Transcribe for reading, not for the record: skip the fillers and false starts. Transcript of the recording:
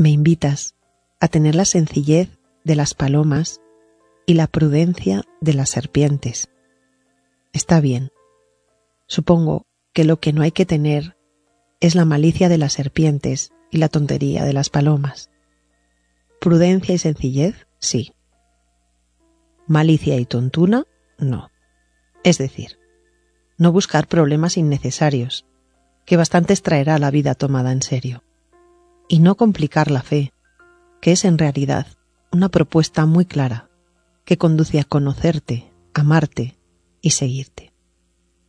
Me invitas a tener la sencillez de las palomas y la prudencia de las serpientes. Está bien. Supongo que lo que no hay que tener es la malicia de las serpientes y la tontería de las palomas. Prudencia y sencillez, sí. Malicia y tontuna, no. Es decir, no buscar problemas innecesarios, que bastantes traerá la vida tomada en serio. Y no complicar la fe, que es en realidad una propuesta muy clara, que conduce a conocerte, amarte y seguirte.